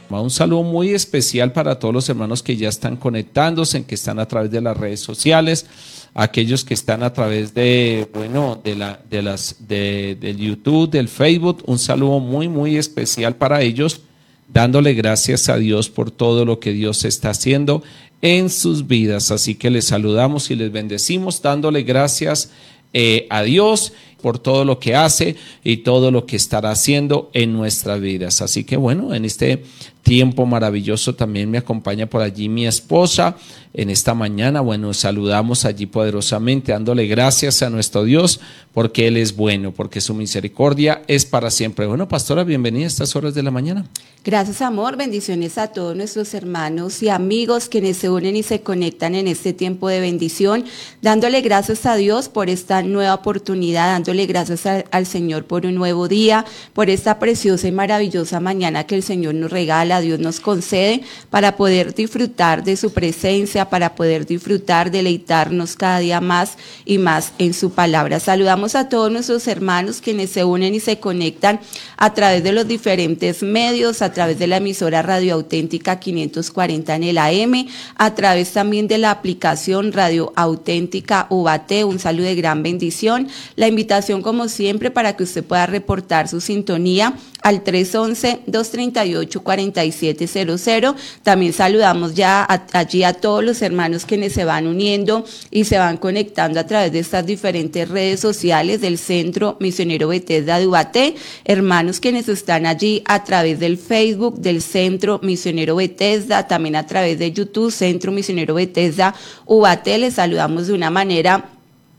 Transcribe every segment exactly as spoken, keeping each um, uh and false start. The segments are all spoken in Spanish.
Un saludo muy especial para todos los hermanos que ya están conectándose, que están a través de las redes sociales, aquellos que están a través de, bueno, de la, de las, de, del YouTube, del Facebook. Un saludo muy, muy especial para ellos, dándole gracias a Dios por todo lo que Dios está haciendo en sus vidas. Así que les saludamos y les bendecimos, dándole gracias eh, a Dios por todo lo que hace y todo lo que estará haciendo en nuestras vidas. Así que bueno, en este tiempo maravilloso también me acompaña por allí mi esposa. En esta mañana, bueno, saludamos allí poderosamente, dándole gracias a nuestro Dios, porque Él es bueno, porque su misericordia es para siempre. Bueno, pastora, bienvenida a estas horas de la mañana. Gracias, amor. Bendiciones a todos nuestros hermanos y amigos quienes se unen y se conectan en este tiempo de bendición, dándole gracias a Dios por esta nueva oportunidad, dándole gracias a, al Señor por un nuevo día, por esta preciosa y maravillosa mañana que el Señor nos regala, Dios nos concede para poder disfrutar de su presencia, para poder disfrutar, deleitarnos cada día más y más en su palabra. Saludamos a todos nuestros hermanos quienes se unen y se conectan a través de los diferentes medios, a través de la emisora Radio Auténtica quinientos cuarenta en el A M, a través también de la aplicación Radio Auténtica U B A T. Un saludo de gran bendición. La invitación, como siempre, para que usted pueda reportar su sintonía al tres once, dos treinta y ocho, cuarenta y siete cero cero. También saludamos ya a, allí a todos los hermanos quienes se van uniendo y se van conectando a través de estas diferentes redes sociales del Centro Misionero Bethesda de U B A T, hermanos quienes están allí a través del Facebook del Centro Misionero Bethesda, también a través de YouTube, Centro Misionero Bethesda U B A T. Les saludamos de una manera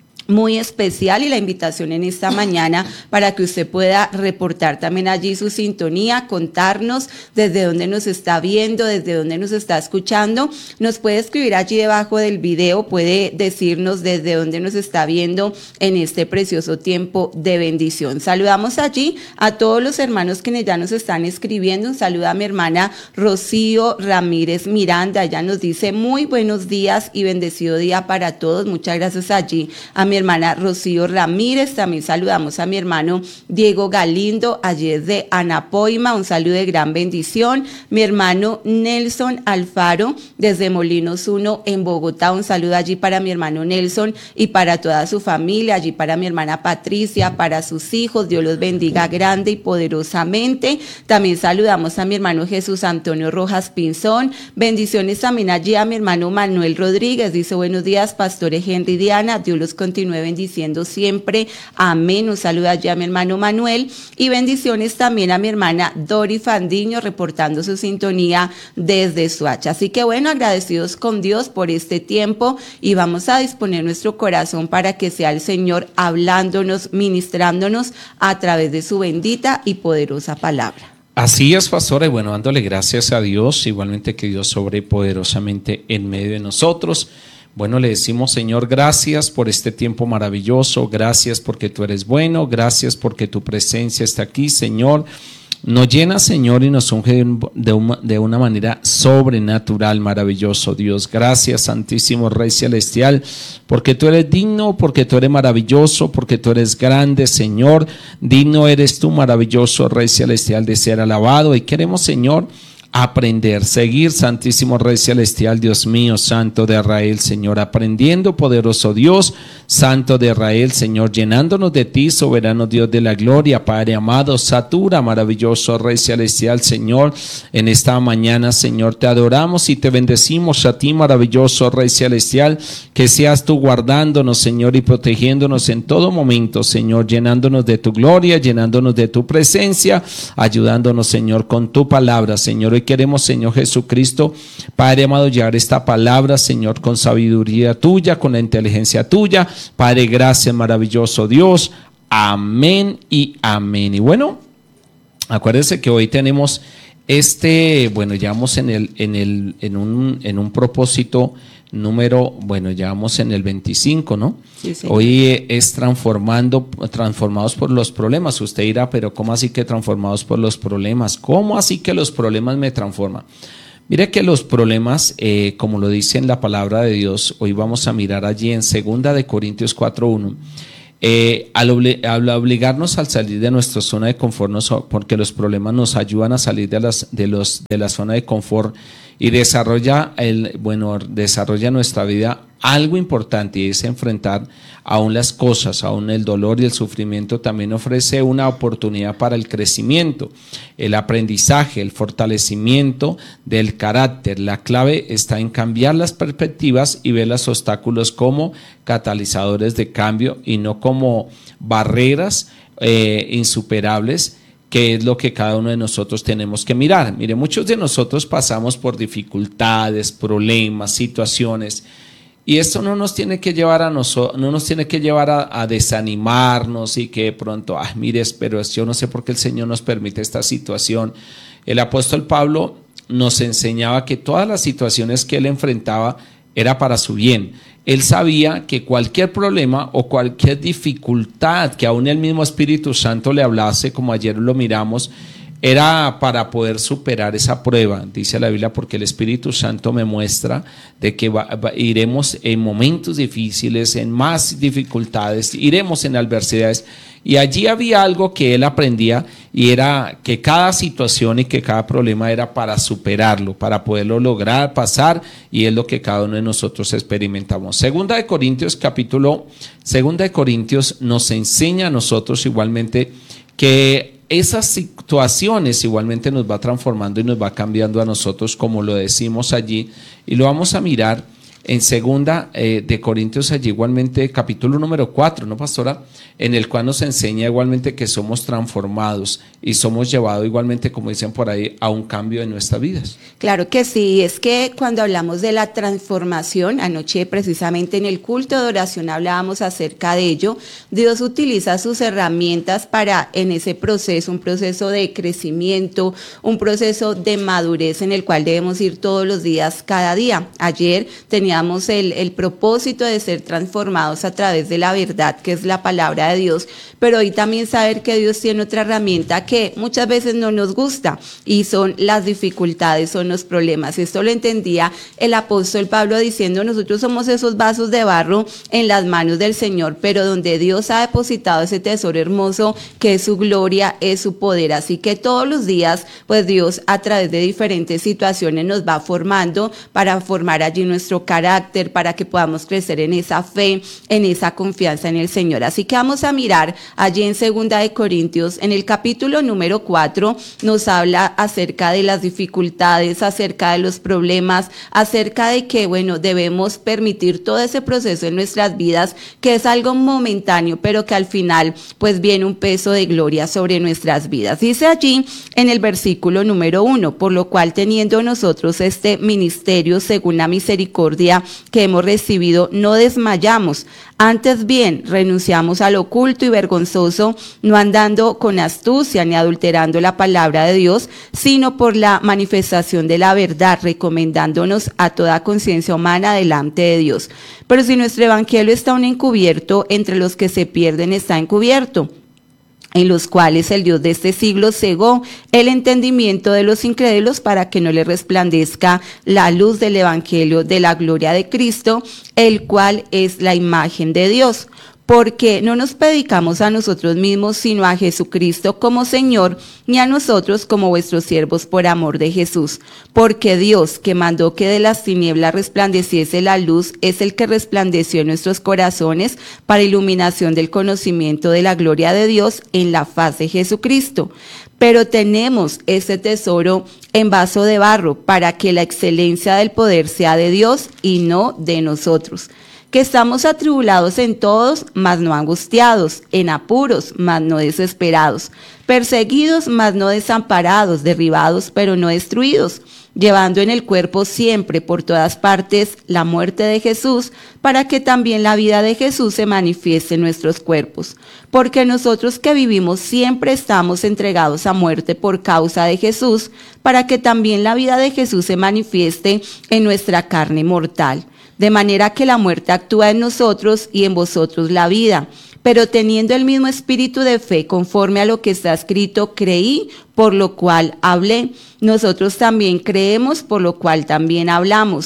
muy especial y la invitación en esta mañana para que usted pueda reportar también allí su sintonía, contarnos desde dónde nos está viendo, desde dónde nos está escuchando. Nos puede escribir allí debajo del video, puede decirnos desde dónde nos está viendo en este precioso tiempo de bendición. Saludamos allí a todos los hermanos quienes ya nos están escribiendo. Un saludo a mi hermana Rocío Ramírez Miranda, ella nos dice muy buenos días y bendecido día para todos. Muchas gracias allí a mi hermana Rocío Ramírez. También saludamos a mi hermano Diego Galindo, allí de Anapoima, un saludo de gran bendición. Mi hermano Nelson Alfaro, desde Molinos uno en Bogotá, un saludo allí para mi hermano Nelson y para toda su familia, allí para mi hermana Patricia, para sus hijos, Dios los bendiga grande y poderosamente. También saludamos a mi hermano Jesús Antonio Rojas Pinzón, bendiciones también allí a mi hermano Manuel Rodríguez, dice buenos días, pastores Henry y Diana, Dios los continúe bendiciendo siempre, amén. Un saludo allí a mi hermano Manuel y bendiciones también a mi hermana Dori Fandiño, reportando su sintonía desde Soacha. Así que bueno, agradecidos con Dios por este tiempo y vamos a disponer nuestro corazón para que sea el Señor hablándonos, ministrándonos a través de su bendita y poderosa palabra. Así es, pastora, y bueno, dándole gracias a Dios, igualmente que Dios sobre poderosamente en medio de nosotros. Bueno, le decimos, Señor, gracias por este tiempo maravilloso, gracias porque tú eres bueno, gracias porque tu presencia está aquí, Señor. Nos llena, Señor, y nos unge de una, de una manera sobrenatural, maravilloso, Dios. Gracias, Santísimo Rey Celestial, porque tú eres digno, porque tú eres maravilloso, porque tú eres grande, Señor. Digno eres tú, maravilloso Rey Celestial, de ser alabado. Y queremos, Señor, aprender, seguir, Santísimo Rey Celestial, Dios mío, Santo de Israel, Señor, aprendiendo, poderoso Dios, Santo de Israel, Señor, llenándonos de ti, soberano Dios de la gloria, Padre amado, satura, maravilloso Rey Celestial, Señor, en esta mañana, Señor, te adoramos y te bendecimos a ti, maravilloso Rey Celestial, que seas tú guardándonos, Señor, y protegiéndonos en todo momento, Señor, llenándonos de tu gloria, llenándonos de tu presencia, ayudándonos, Señor, con tu palabra, Señor. Hoy queremos, Señor Jesucristo, Padre amado, llevar esta palabra, Señor, con sabiduría tuya, con la inteligencia tuya. Padre, gracias, maravilloso Dios. Amén y amén. Y bueno, acuérdense que hoy tenemos este, bueno, ya vamos en el, en el, en un, en un propósito número, bueno, ya vamos en el veinticinco, ¿no? Sí, sí. Hoy es transformando, transformados por los problemas. Usted dirá, pero ¿cómo así que transformados por los problemas? ¿Cómo así que los problemas me transforman? Mire que los problemas, eh, como lo dice en la palabra de Dios, hoy vamos a mirar allí en segunda de Corintios cuatro uno, Eh, al, obli al obligarnos al salir de nuestra zona de confort, nos, porque los problemas nos ayudan a salir de, las, de, los, de la zona de confort y desarrolla, el, bueno, desarrolla nuestra vida algo importante, y es enfrentar aún las cosas, aún el dolor y el sufrimiento también ofrece una oportunidad para el crecimiento, el aprendizaje, el fortalecimiento del carácter. La clave está en cambiar las perspectivas y ver los obstáculos como catalizadores de cambio y no como barreras eh, insuperables, que es lo que cada uno de nosotros tenemos que mirar. Mire, muchos de nosotros pasamos por dificultades, problemas, situaciones, y esto no nos tiene que llevar a nosotros, no nos tiene que llevar a, a desanimarnos y que de pronto, ah, mire, pero yo no sé por qué el Señor nos permite esta situación. El apóstol Pablo nos enseñaba que todas las situaciones que él enfrentaba era para su bien. Él sabía que cualquier problema o cualquier dificultad que aún el mismo Espíritu Santo le hablase, como ayer lo miramos, era para poder superar esa prueba. Dice la Biblia, porque el Espíritu Santo me muestra de que va, va, iremos en momentos difíciles, en más dificultades, iremos en adversidades. Y allí había algo que él aprendía, y era que cada situación y que cada problema era para superarlo, para poderlo lograr, pasar, y es lo que cada uno de nosotros experimentamos. Segunda de Corintios capítulo, Segunda de Corintios nos enseña a nosotros igualmente que esas situaciones igualmente nos va transformando y nos va cambiando a nosotros, como lo decimos allí, y lo vamos a mirar en segunda eh, de Corintios, allí igualmente capítulo número cuatro, ¿no, pastora? En el cual nos enseña igualmente que somos transformados y somos llevados igualmente, como dicen por ahí, a un cambio en nuestras vidas. Claro que sí, es que cuando hablamos de la transformación, anoche precisamente en el culto de oración hablábamos acerca de ello. Dios utiliza sus herramientas para en ese proceso, un proceso de crecimiento, un proceso de madurez en el cual debemos ir todos los días, cada día. Ayer teníamos El, el propósito de ser transformados a través de la verdad, que es la palabra de Dios, pero hoy también saber que Dios tiene otra herramienta que muchas veces no nos gusta, y son las dificultades, son los problemas. Esto lo entendía el apóstol Pablo diciendo: nosotros somos esos vasos de barro en las manos del Señor, pero donde Dios ha depositado ese tesoro hermoso que es su gloria, es su poder. Así que todos los días, pues Dios a través de diferentes situaciones nos va formando para formar allí nuestro carácter, para que podamos crecer en esa fe, en esa confianza en el Señor. Así que vamos a mirar allí en Segunda de Corintios, en el capítulo número cuatro, nos habla acerca de las dificultades, acerca de los problemas, acerca de que, bueno, debemos permitir todo ese proceso en nuestras vidas, que es algo momentáneo, pero que al final, pues viene un peso de gloria sobre nuestras vidas. Dice allí en el versículo número uno: por lo cual, teniendo nosotros este ministerio según la misericordia que hemos recibido, no desmayamos, antes bien renunciamos al oculto y vergonzoso, no andando con astucia ni adulterando la palabra de Dios, sino por la manifestación de la verdad, recomendándonos a toda conciencia humana delante de Dios. Pero si nuestro evangelio está aún encubierto, entre los que se pierden está encubierto, en los cuales el Dios de este siglo cegó el entendimiento de los incrédulos, para que no les resplandezca la luz del evangelio de la gloria de Cristo, el cual es la imagen de Dios. Porque no nos predicamos a nosotros mismos, sino a Jesucristo como Señor, ni a nosotros como vuestros siervos por amor de Jesús. Porque Dios, que mandó que de las tinieblas resplandeciese la luz, es el que resplandeció en nuestros corazones para iluminación del conocimiento de la gloria de Dios en la faz de Jesucristo. Pero tenemos este tesoro en vaso de barro, para que la excelencia del poder sea de Dios y no de nosotros. Que estamos atribulados en todos, mas no angustiados, en apuros, mas no desesperados, perseguidos, mas no desamparados, derribados, pero no destruidos, llevando en el cuerpo siempre por todas partes la muerte de Jesús, para que también la vida de Jesús se manifieste en nuestros cuerpos. Porque nosotros que vivimos siempre estamos entregados a muerte por causa de Jesús, para que también la vida de Jesús se manifieste en nuestra carne mortal. De manera que la muerte actúa en nosotros y en vosotros la vida. Pero teniendo el mismo espíritu de fe, conforme a lo que está escrito, creí, por lo cual hablé. Nosotros también creemos, por lo cual también hablamos,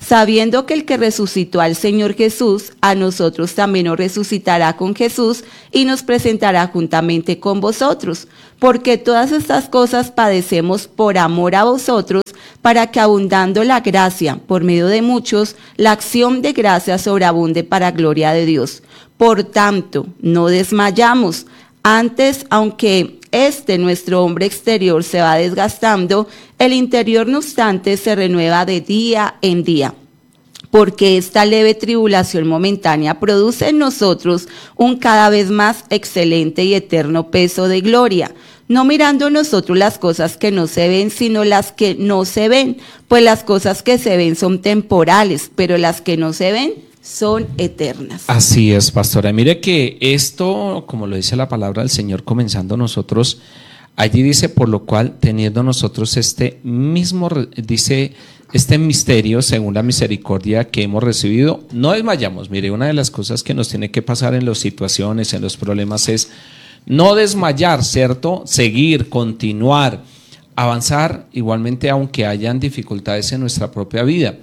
sabiendo que el que resucitó al Señor Jesús, a nosotros también nos resucitará con Jesús y nos presentará juntamente con vosotros. Porque todas estas cosas padecemos por amor a vosotros, para que abundando la gracia por medio de muchos, la acción de gracia sobreabunde para gloria de Dios. Por tanto, no desmayamos. Antes, aunque este nuestro hombre exterior se va desgastando, el interior no obstante se renueva de día en día. Porque esta leve tribulación momentánea produce en nosotros un cada vez más excelente y eterno peso de gloria, no mirando nosotros las cosas que no se ven, sino las que no se ven, pues las cosas que se ven son temporales, pero las que no se ven son eternas. Así es, pastora. Mire que esto, como lo dice la palabra del Señor, comenzando nosotros, allí dice, por lo cual, teniendo nosotros este mismo, dice, este misterio, según la misericordia que hemos recibido, no desmayamos. Mire, una de las cosas que nos tiene que pasar en las situaciones, en los problemas, es no desmayar, ¿cierto? Seguir, continuar, avanzar, igualmente aunque hayan dificultades en nuestra propia vida.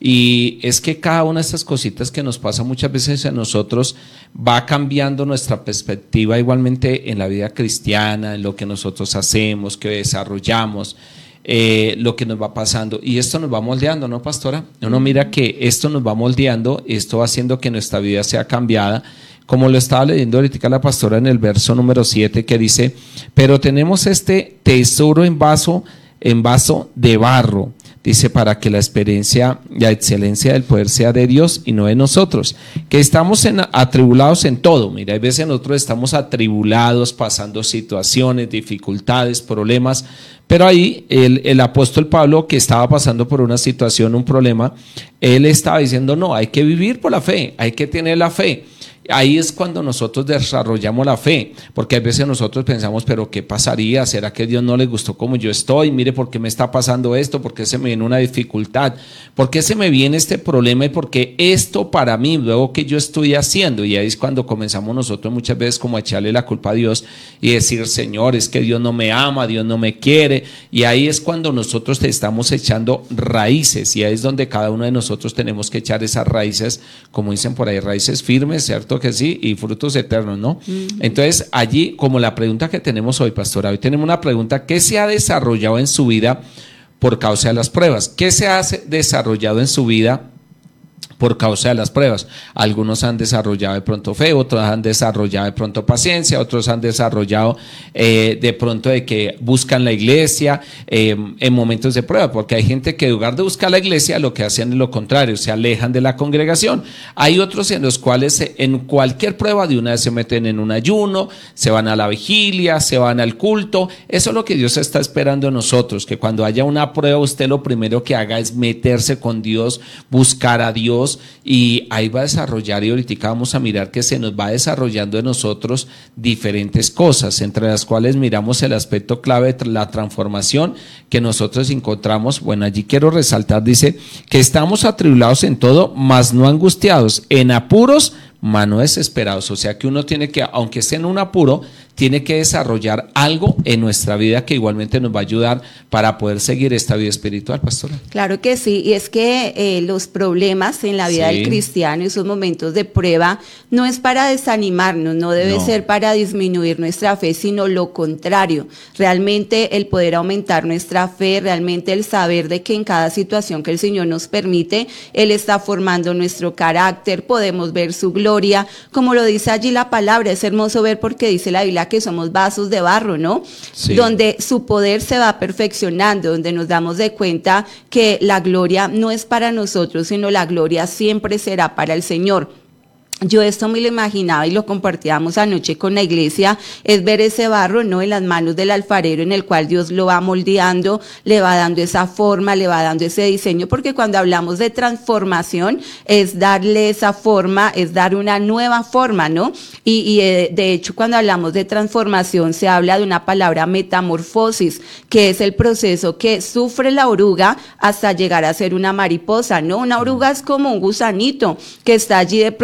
Y es que cada una de estas cositas que nos pasa muchas veces a nosotros va cambiando nuestra perspectiva igualmente en la vida cristiana, en lo que nosotros hacemos, que desarrollamos, eh, lo que nos va pasando. Y esto nos va moldeando, ¿no, pastora? Uno mira que esto nos va moldeando, esto va haciendo que nuestra vida sea cambiada. Como lo estaba leyendo ahorita la pastora en el verso número siete, que dice, pero tenemos este tesoro en vaso, en vaso de barro, dice, para que la experiencia y la excelencia del poder sea de Dios y no de nosotros, que estamos en, atribulados en todo. Mira, hay veces nosotros estamos atribulados, pasando situaciones, dificultades, problemas, pero ahí el, el apóstol Pablo, que estaba pasando por una situación, un problema, él estaba diciendo, no, hay que vivir por la fe, hay que tener la fe. Ahí es cuando nosotros desarrollamos la fe, porque a veces nosotros pensamos, pero ¿qué pasaría? ¿Será que a Dios no le gustó como yo estoy? Mire, ¿por qué me está pasando esto? ¿Por qué se me viene una dificultad? ¿Por qué se me viene este problema? ¿Y por qué esto para mí, luego que yo estoy haciendo? Y ahí es cuando comenzamos nosotros muchas veces como a echarle la culpa a Dios y decir, Señor, es que Dios no me ama, Dios no me quiere. Y ahí es cuando nosotros te estamos echando raíces, y ahí es donde cada uno de nosotros tenemos que echar esas raíces, como dicen por ahí, raíces firmes, ¿cierto? Que sí, y frutos eternos, ¿no? Uh-huh. Entonces, allí, como la pregunta que tenemos hoy, pastora, hoy tenemos una pregunta: ¿qué se ha desarrollado en su vida por causa de las pruebas? ¿Qué se ha desarrollado en su vida por causa de las pruebas? Algunos han desarrollado de pronto fe, otros han desarrollado de pronto paciencia, otros han desarrollado eh, de pronto de que buscan la iglesia eh, en momentos de prueba, porque hay gente que en lugar de buscar la iglesia lo que hacen es lo contrario, se alejan de la congregación. Hay otros en los cuales en cualquier prueba de una vez se meten en un ayuno, se van a la vigilia, se van al culto. Eso es lo que Dios está esperando de nosotros, que cuando haya una prueba usted lo primero que haga es meterse con Dios, buscar a Dios, y ahí va a desarrollar, y ahorita vamos a mirar que se nos va desarrollando en nosotros diferentes cosas, entre las cuales miramos el aspecto clave de la transformación que nosotros encontramos. Bueno, allí quiero resaltar, dice que estamos atribulados en todo, mas no angustiados, en apuros, mas no desesperados. O sea que uno tiene que, aunque esté en un apuro, tiene que desarrollar algo en nuestra vida que igualmente nos va a ayudar para poder seguir esta vida espiritual, pastora. Claro que sí, y es que eh, los problemas en la vida sí. del cristiano, esos momentos de prueba, no es para desanimarnos, no debe no. ser para disminuir nuestra fe, sino lo contrario. Realmente el poder aumentar nuestra fe, realmente el saber de que en cada situación que el Señor nos permite, Él está formando nuestro carácter, podemos ver su gloria, como lo dice allí la palabra. Es hermoso ver, porque dice la Biblia que somos vasos de barro, ¿no? Sí. Donde su poder se va perfeccionando, donde nos damos de cuenta que la gloria no es para nosotros, sino la gloria siempre será para el Señor. Yo esto me lo imaginaba y lo compartíamos anoche con la iglesia, es ver ese barro, ¿no?, en las manos del alfarero, en el cual Dios lo va moldeando, le va dando esa forma, le va dando ese diseño, porque cuando hablamos de transformación es darle esa forma, es dar una nueva forma, ¿no? Y, y eh, de hecho cuando hablamos de transformación se habla de una palabra metamorfosis, que es el proceso que sufre la oruga hasta llegar a ser una mariposa, ¿no? Una oruga es como un gusanito que está allí de pronto en el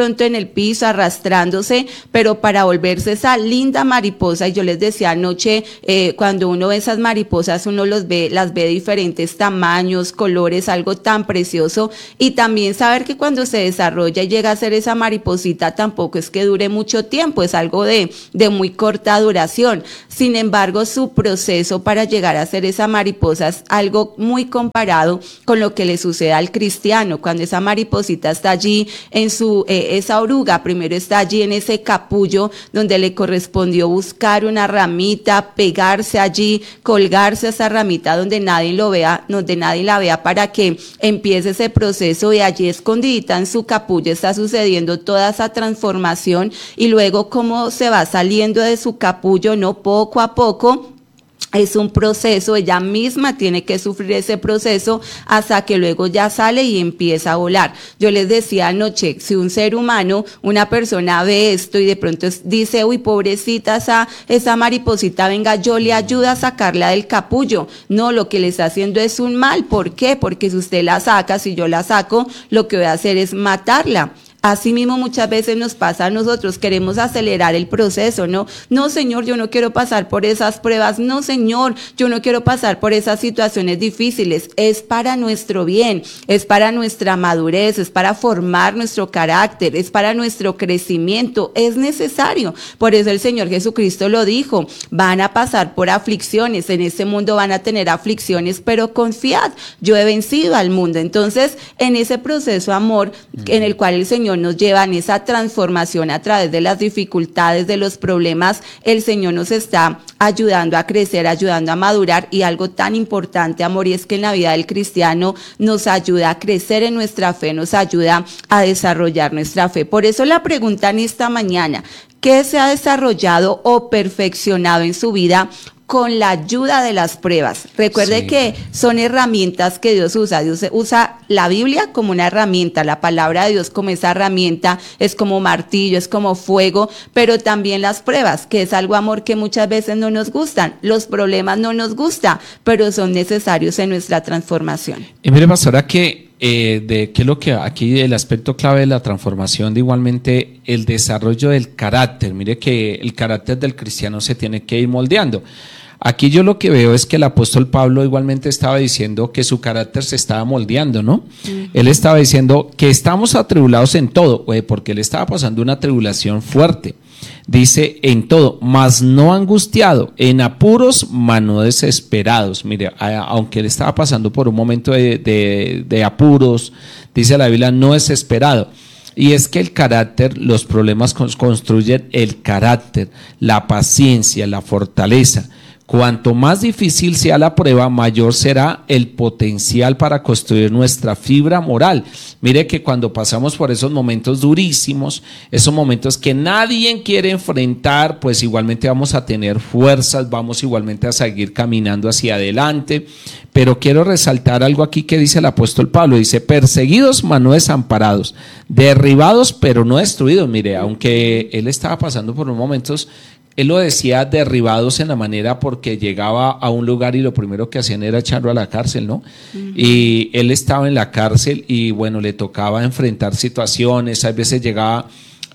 el piso, arrastrándose, pero para volverse esa linda mariposa. Y yo les decía anoche, eh, cuando uno ve esas mariposas, uno los ve, las ve de diferentes tamaños, colores, algo tan precioso. Y también saber que cuando se desarrolla y llega a ser esa mariposita, tampoco es que dure mucho tiempo, es algo de, de muy corta duración. Sin embargo, su proceso para llegar a ser esa mariposa es algo muy comparado con lo que le sucede al cristiano. Cuando esa mariposita está allí en su, eh, esa oruga, primero está allí en ese capullo donde le correspondió buscar una ramita, pegarse allí, colgarse a esa ramita donde nadie lo vea, donde nadie la vea, para que empiece ese proceso, y allí escondidita en su capullo está sucediendo toda esa transformación, y luego cómo se va saliendo de su capullo, no, poco a poco. Es un proceso, ella misma tiene que sufrir ese proceso hasta que luego ya sale y empieza a volar. Yo les decía anoche, si un ser humano, una persona ve esto y de pronto dice, uy, pobrecita esa, esa mariposita, venga, yo le ayudo a sacarla del capullo. No, lo que le está haciendo es un mal. ¿Por qué? Porque si usted la saca, si yo la saco, lo que voy a hacer es matarla. Asimismo, muchas veces nos pasa a nosotros, queremos acelerar el proceso, ¿no? No, Señor, yo no quiero pasar por esas pruebas. No, Señor, yo no quiero pasar por esas situaciones difíciles. Es para nuestro bien, es para nuestra madurez, es para formar nuestro carácter, es para nuestro crecimiento, es necesario. Por eso el Señor Jesucristo lo dijo, van a pasar por aflicciones, en este mundo van a tener aflicciones, pero confiad, yo he vencido al mundo. Entonces, en ese proceso, amor, en el cual el Señor nos lleva en esa transformación a través de las dificultades, de los problemas, el Señor nos está ayudando a crecer, ayudando a madurar, y algo tan importante, amor, y es que en la vida del cristiano nos ayuda a crecer en nuestra fe, nos ayuda a desarrollar nuestra fe. Por eso la pregunta en esta mañana, ¿qué se ha desarrollado o perfeccionado en su vida con la ayuda de las pruebas? Recuerde sí. que son herramientas que Dios usa. Dios usa la Biblia como una herramienta, la palabra de Dios como esa herramienta, es como martillo, es como fuego, pero también las pruebas, que es algo, amor, que muchas veces no nos gustan. Los problemas no nos gustan, pero son necesarios en nuestra transformación. Y mire, pastora, que eh, de qué es lo que aquí el aspecto clave de la transformación, de igualmente el desarrollo del carácter. Mire que el carácter del cristiano se tiene que ir moldeando. Aquí yo lo que veo es que el apóstol Pablo igualmente estaba diciendo que su carácter se estaba moldeando, ¿no? Uh-huh. Él estaba diciendo que estamos atribulados en todo, porque él estaba pasando una tribulación fuerte. Dice, en todo, mas no angustiado, en apuros, mas no desesperados. Mire, aunque él estaba pasando por un momento de, de, de apuros, dice la Biblia, no desesperado. Y es que el carácter, los problemas construyen el carácter, la paciencia, la fortaleza. Cuanto más difícil sea la prueba, mayor será el potencial para construir nuestra fibra moral. Mire que cuando pasamos por esos momentos durísimos, esos momentos que nadie quiere enfrentar, pues igualmente vamos a tener fuerzas, vamos igualmente a seguir caminando hacia adelante. Pero quiero resaltar algo aquí que dice el apóstol Pablo, dice, perseguidos mas no desamparados, derribados pero no destruidos. Mire, aunque él estaba pasando por unos momentos, él lo decía derribados en la manera porque llegaba a un lugar y lo primero que hacían era echarlo a la cárcel, ¿no? Uh-huh. Y él estaba en la cárcel y bueno, le tocaba enfrentar situaciones, a veces llegaba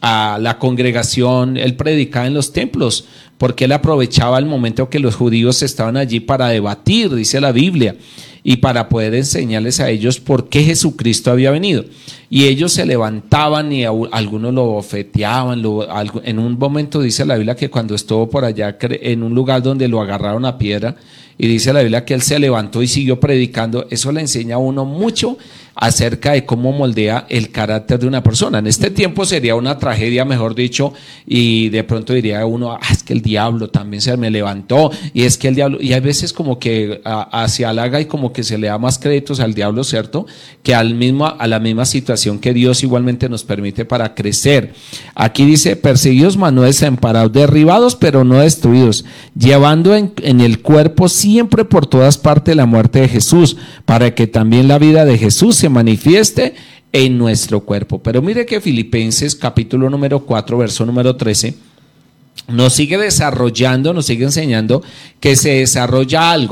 a la congregación, él predicaba en los templos, porque él aprovechaba el momento que los judíos estaban allí para debatir, dice la Biblia, y para poder enseñarles a ellos por qué Jesucristo había venido. Y ellos se levantaban y a, algunos lo bofeteaban, lo, algo, en un momento dice la Biblia que cuando estuvo por allá en un lugar donde lo agarraron a piedra, y dice la Biblia que él se levantó y siguió predicando. Eso le enseña a uno mucho acerca de cómo moldea el carácter de una persona. En este tiempo sería una tragedia, mejor dicho, y de pronto diría uno, ah, es que el diablo también se me levantó, y es que el diablo, y hay veces como que a, se halaga y como que se le da más créditos al diablo, ¿cierto?, que al mismo, a la misma situación que Dios igualmente nos permite para crecer. Aquí dice, perseguidos mas no desamparados, derribados pero no destruidos, llevando en, en el cuerpo siempre por todas partes la muerte de Jesús, para que también la vida de Jesús se manifieste en nuestro cuerpo. Pero mire que Filipenses capítulo número cuatro, verso número trece, nos sigue desarrollando, nos sigue enseñando que se desarrolla algo,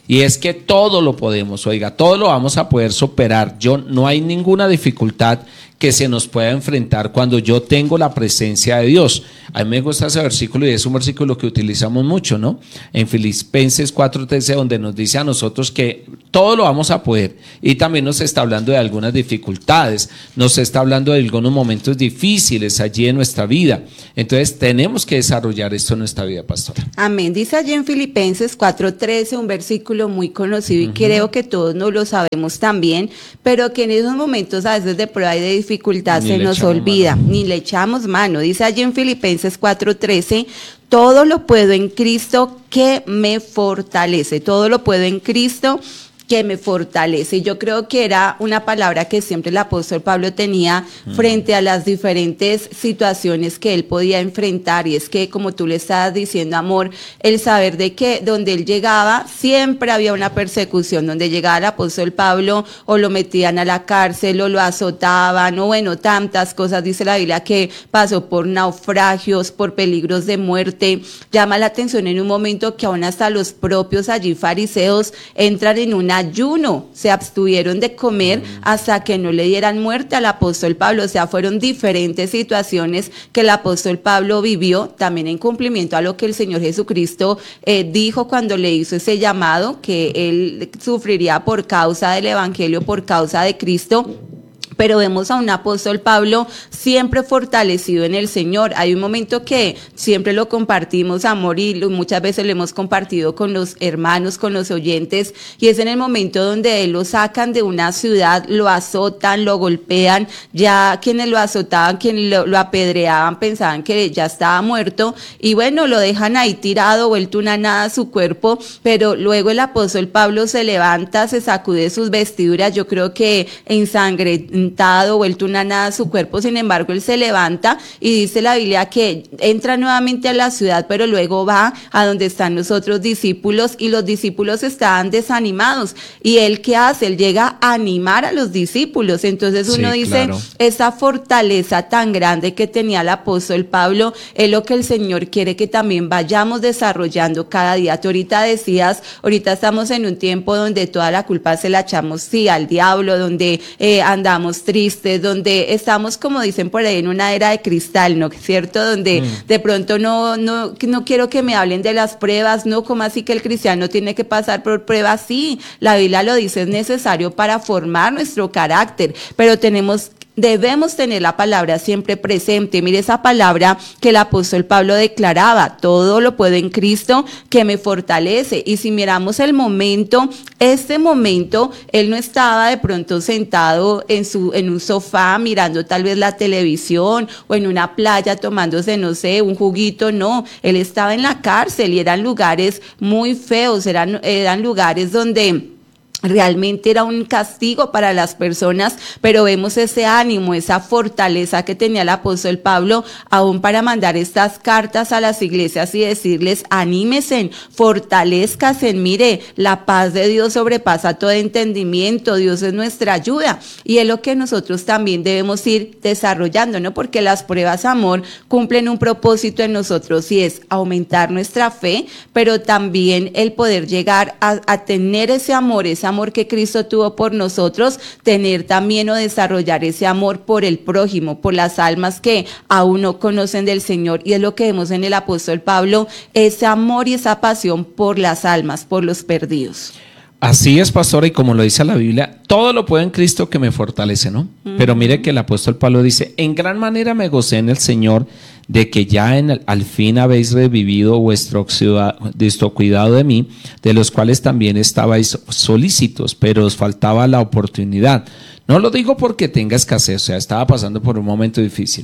y es que todo lo podemos, oiga, todo lo vamos a poder superar. Yo, no hay ninguna dificultad que se nos pueda enfrentar cuando yo tengo la presencia de Dios. A mí me gusta ese versículo y es un versículo que utilizamos mucho, ¿no? En Filipenses cuatro trece, donde nos dice a nosotros que todo lo vamos a poder, y también nos está hablando de algunas dificultades, nos está hablando de algunos momentos difíciles allí en nuestra vida. Entonces tenemos que desarrollar esto en nuestra vida, pastora. Amén. Dice allí en Filipenses cuatro trece, un versículo muy conocido y uh-huh. creo que todos no lo sabemos también, pero que en esos momentos a veces de prueba y de dificultad ni se nos olvida, mano. ni le echamos mano. Dice allí en Filipenses cuatro trece, todo lo puedo en Cristo que me fortalece, todo lo puedo en Cristo que me fortalece. Y yo creo que era una palabra que siempre el apóstol Pablo tenía mm. frente a las diferentes situaciones que él podía enfrentar, y es que, como tú le estabas diciendo, amor, el saber de que donde él llegaba siempre había una persecución, donde llegaba el apóstol Pablo o lo metían a la cárcel o lo azotaban, o bueno, tantas cosas. Dice la Biblia que pasó por naufragios, por peligros de muerte. Llama la atención en un momento que aún hasta los propios allí fariseos entran en una ayuno, se abstuvieron de comer hasta que no le dieran muerte al apóstol Pablo. O sea, fueron diferentes situaciones que el apóstol Pablo vivió, también en cumplimiento a lo que el Señor Jesucristo eh, dijo cuando le hizo ese llamado, que él sufriría por causa del evangelio, por causa de Cristo. Pero vemos a un apóstol Pablo siempre fortalecido en el Señor. Hay un momento que siempre lo compartimos, amor, y muchas veces lo hemos compartido con los hermanos, con los oyentes, y es en el momento donde él lo sacan de una ciudad, lo azotan, lo golpean. Ya quienes lo azotaban, quienes lo, lo apedreaban, pensaban que ya estaba muerto, y bueno, lo dejan ahí tirado, vuelto una nada a su cuerpo. Pero luego el apóstol Pablo se levanta, se sacude sus vestiduras, yo creo que ensangrentado, vuelto una nada a su cuerpo. Sin embargo, él se levanta y dice la Biblia que entra nuevamente a la ciudad, pero luego va a donde están los otros discípulos, y los discípulos estaban desanimados, y él, ¿qué hace? Él llega a animar a los discípulos. Entonces uno sí, dice, claro, esa fortaleza tan grande que tenía el apóstol Pablo es lo que el Señor quiere que también vayamos desarrollando cada día. Tú ahorita decías, ahorita estamos en un tiempo donde toda la culpa se la echamos sí al diablo, donde eh, andamos tristes, donde estamos, como dicen por ahí, en una era de cristal, ¿no? ¿Cierto? Donde mm. de pronto no, no, no quiero que me hablen de las pruebas, no, como así que el cristiano tiene que pasar por pruebas. Sí, la Biblia lo dice, es necesario para formar nuestro carácter, pero tenemos Debemos tener la palabra siempre presente. Mire esa palabra que el apóstol Pablo declaraba: todo lo puedo en Cristo que me fortalece. Y si miramos el momento, este momento, él no estaba de pronto sentado en su en un sofá mirando tal vez la televisión, o en una playa tomándose, no sé, un juguito. No, él estaba en la cárcel, y eran lugares muy feos, eran, eran lugares donde realmente era un castigo para las personas, pero vemos ese ánimo, esa fortaleza que tenía el apóstol Pablo, aún para mandar estas cartas a las iglesias y decirles: anímense, fortalezcanse, mire, la paz de Dios sobrepasa todo entendimiento, Dios es nuestra ayuda. Y es lo que nosotros también debemos ir desarrollando, ¿no? Porque las pruebas, amor, cumplen un propósito en nosotros, y es aumentar nuestra fe, pero también el poder llegar a, a tener ese amor, ese amor que Cristo tuvo por nosotros, tener también o desarrollar ese amor por el prójimo, por las almas que aún no conocen del Señor. Y es lo que vemos en el apóstol Pablo, ese amor y esa pasión por las almas, por los perdidos. Así es, pastora, y como lo dice la Biblia, todo lo puedo en Cristo que me fortalece, ¿no? Uh-huh. Pero mire que el apóstol Pablo dice: en gran manera me gocé en el Señor de que ya en el, al fin habéis revivido vuestro, vuestro cuidado de mí, de los cuales también estabais solícitos, pero os faltaba la oportunidad. No lo digo porque tenga escasez, o sea, estaba pasando por un momento difícil.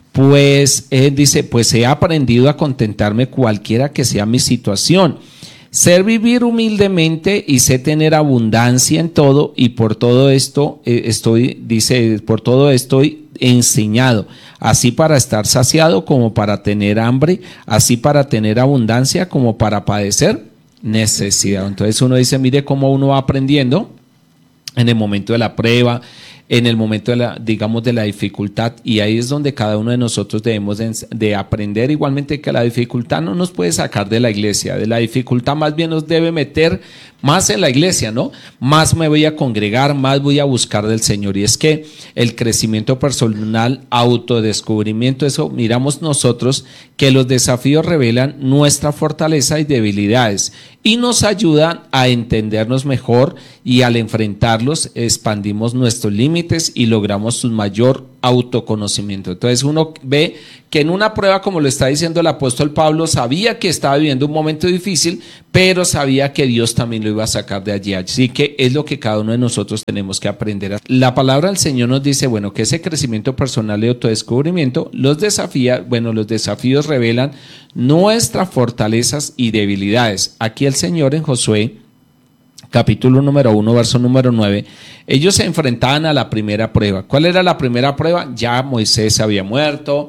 Pues él dice: pues he aprendido a contentarme cualquiera que sea mi situación. Sé vivir humildemente y sé tener abundancia en todo, y por todo esto eh, estoy, dice, por todo estoy enseñado, así para estar saciado como para tener hambre, así para tener abundancia como para padecer necesidad. Entonces uno dice, mire cómo uno va aprendiendo en el momento de la prueba, en el momento de la, digamos, de la dificultad, y ahí es donde cada uno de nosotros debemos de, de aprender igualmente que la dificultad no nos puede sacar de la iglesia, de la dificultad más bien nos debe meter más en la iglesia, ¿no? Más me voy a congregar, más voy a buscar del Señor, y es que el crecimiento personal, autodescubrimiento, eso miramos nosotros, que los desafíos revelan nuestra fortaleza y debilidades y nos ayudan a entendernos mejor, y al enfrentarlos expandimos nuestros límites y logramos un mayor autoconocimiento. Entonces uno ve que en una prueba, como lo está diciendo el apóstol Pablo, sabía que estaba viviendo un momento difícil, pero sabía que Dios también lo iba a sacar de allí. Así que es lo que cada uno de nosotros tenemos que aprender. La palabra del Señor nos dice, bueno, que ese crecimiento personal y autodescubrimiento los desafía, bueno, los desafíos revelan nuestras fortalezas y debilidades. Aquí el Señor en Josué, capítulo número uno, verso número nueve, ellos se enfrentaban a la primera prueba. ¿Cuál era la primera prueba? Ya Moisés había muerto,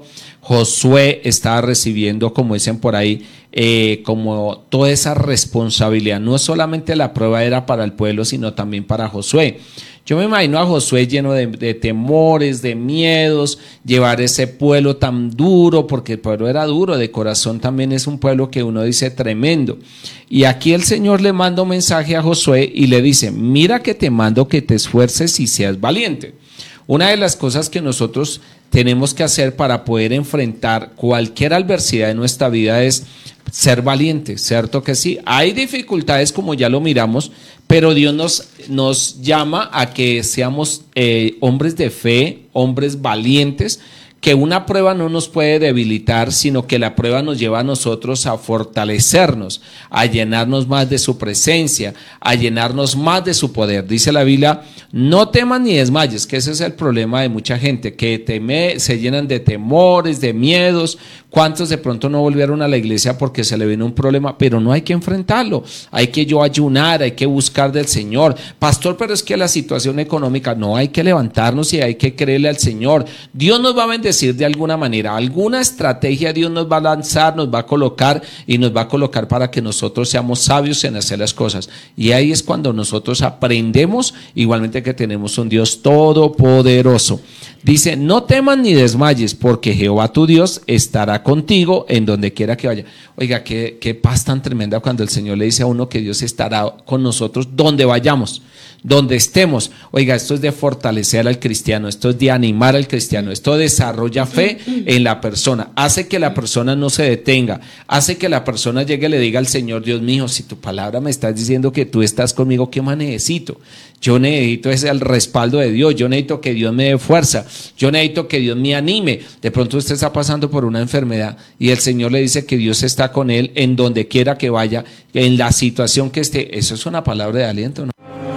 Josué estaba recibiendo, como dicen por ahí, eh, como toda esa responsabilidad. No solamente la prueba era para el pueblo, sino también para Josué. Yo me imagino a Josué lleno de, de temores, de miedos, llevar ese pueblo tan duro, porque el pueblo era duro, de corazón también es un pueblo que uno dice tremendo. Y aquí el Señor le manda un mensaje a Josué y le dice, mira que te mando que te esfuerces y seas valiente. Una de las cosas que nosotros tenemos que hacer para poder enfrentar cualquier adversidad en nuestra vida es ser valiente, ¿cierto que sí? Hay dificultades, como ya lo miramos, pero Dios nos, nos llama a que seamos eh, hombres de fe, hombres valientes, que una prueba no nos puede debilitar, sino que la prueba nos lleva a nosotros a fortalecernos, a llenarnos más de su presencia, a llenarnos más de su poder. Dice la Biblia, no temas ni desmayes, que ese es el problema de mucha gente, que teme, se llenan de temores, de miedos. ¿Cuántos de pronto no volvieron a la iglesia porque se le vino un problema? Pero no hay que enfrentarlo, hay que yo ayunar, hay que buscar del Señor. Pastor, pero es que la situación económica, no, hay que levantarnos y hay que creerle al Señor. Dios nos va a bendecir de alguna manera, alguna estrategia Dios nos va a lanzar, nos va a colocar y nos va a colocar para que nosotros seamos sabios en hacer las cosas. Y ahí es cuando nosotros aprendemos, igualmente que tenemos un Dios todopoderoso. Dice, no temas ni desmayes, porque Jehová tu Dios estará contigo en donde quiera que vaya. Oiga, qué, qué paz tan tremenda cuando el Señor le dice a uno que Dios estará con nosotros donde vayamos, donde estemos. Oiga, esto es de fortalecer al cristiano, esto es de animar al cristiano, esto desarrolla fe en la persona, hace que la persona no se detenga, hace que la persona llegue y le diga al Señor, Dios mío, si tu palabra me estás diciendo que tú estás conmigo, ¿qué más necesito? Yo necesito ese el respaldo de Dios, yo necesito que Dios me dé fuerza, yo necesito que Dios me anime. De pronto usted está pasando por una enfermedad y el Señor le dice que Dios está con él en donde quiera que vaya, en la situación que esté. Eso es una palabra de aliento, ¿no?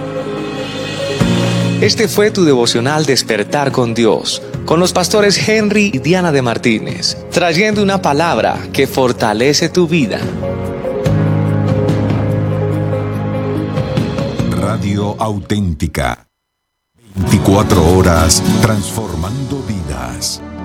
Este fue tu devocional Despertar con Dios, con los pastores Henry y Diana de Martínez, trayendo una palabra que fortalece tu vida. Radio Auténtica. veinticuatro horas transformando vidas.